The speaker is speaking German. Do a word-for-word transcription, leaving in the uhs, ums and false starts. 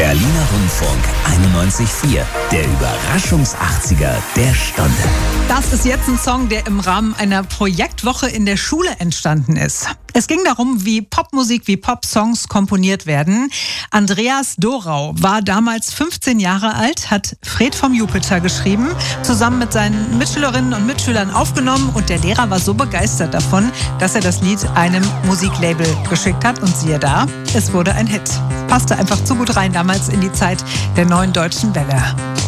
Berliner Rundfunk einundneunzig Komma vier. Der Überraschungs-achtziger der Stunde. Das ist jetzt ein Song, der im Rahmen einer Projektwoche in der Schule entstanden ist. Es ging darum, wie Popmusik, wie Popsongs komponiert werden. Andreas Dorau war damals fünfzehn Jahre alt, hat Fred vom Jupiter geschrieben, zusammen mit seinen Mitschülerinnen und Mitschülern aufgenommen und der Lehrer war so begeistert davon, dass er das Lied einem Musiklabel geschickt hat und siehe da, es wurde ein Hit. Passte einfach zu gut rein damals in die Zeit der neuen deutschen Welle.